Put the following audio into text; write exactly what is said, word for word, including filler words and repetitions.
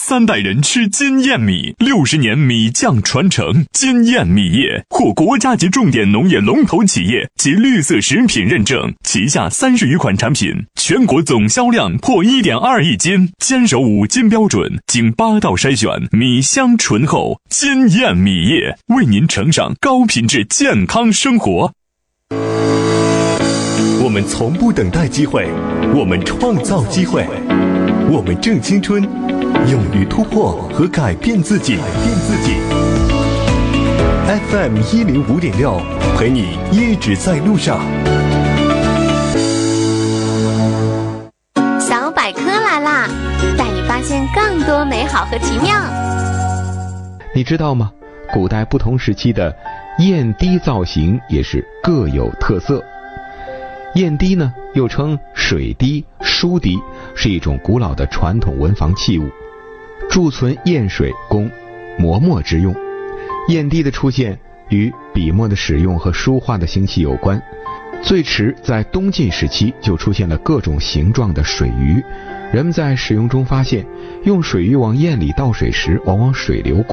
三代人吃金燕米，六十年米酱传承。金燕米业获国家级重点农业龙头企业及绿色食品认证，旗下三十余款产品，全国总销量破 一点二亿斤，坚守五金标准，经八道筛选，米香醇厚。金燕米业为您呈上高品质健康生活。 我们从不等待机会，我们创造机会，我们正青春，勇于突破和改变自己。改变自己。F M 一零五点六，陪你一直在路上。 小百科来啦，带你发现更多美好和奇妙。 你知道吗？古代不同时期的砚滴造型也是各有特色。砚滴呢，又称水滴、书滴，是一种古老的传统文房器物，贮存砚水供磨墨之用。砚滴的出现与笔墨的使用和书画的兴起有关。最迟在东晋时期就出现了各种形状的水鱼，人们在使用中发现，用水鱼往砚里倒水时，往往水流过